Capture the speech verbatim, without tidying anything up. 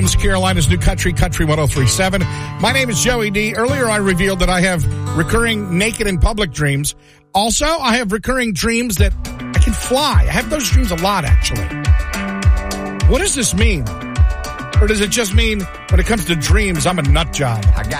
Carolina's New Country, Country one oh three point seven. My name is Joey D. Earlier, I revealed that I have recurring naked in public dreams. Also, I have recurring dreams that I can fly. I have those dreams a lot, actually. What does this mean? Or does it just mean when it comes to dreams, I'm a nut job? I got